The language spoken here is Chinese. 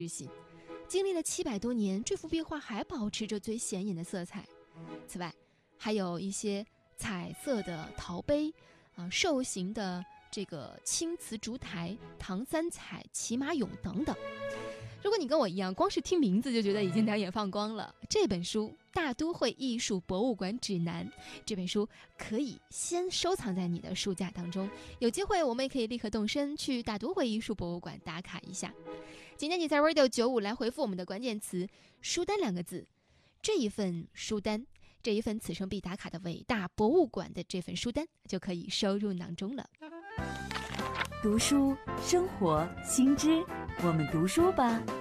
日新。经历了700多年，这幅壁画还保持着最显眼的色彩。此外，还有一些彩色的陶杯，兽形的这个青瓷烛台、唐三彩、骑马俑等等。如果你跟我一样，光是听名字就觉得已经两眼放光了，这本书《大都会艺术博物馆指南》这本书可以先收藏在你的书架当中，有机会我们也可以立刻动身去大都会艺术博物馆打卡一下。今天你在 Radio95 来回复我们的关键词书单2个字，这一份书单，这一份此生必打卡的伟大博物馆的这份书单就可以收入囊中了。 读书生活新知，我们读书吧。